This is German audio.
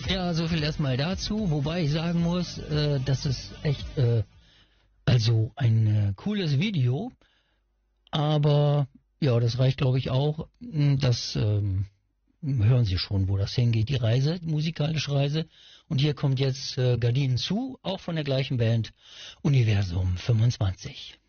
Ja, so viel erstmal dazu, wobei ich sagen muss, das ist echt also ein cooles Video, aber ja, das reicht glaube ich auch. Das hören Sie schon, wo das hingeht, die Reise, die musikalische Reise. Und hier kommt jetzt Gardinen zu, auch von der gleichen Band, Universum 25.